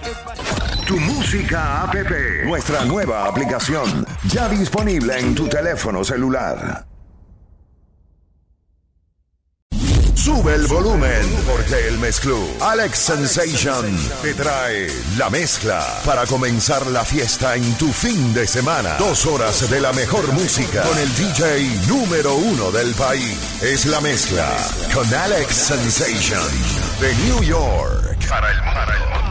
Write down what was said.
Tu música app, nuestra nueva aplicación, ya disponible en tu teléfono celular. Sube el volumen, porque el mezclú Alex Sensation te trae la mezcla para comenzar la fiesta en tu fin de semana. 2 horas de la mejor música con el DJ número 1 del país. Es la mezcla con Alex Sensation de New York para el mundo.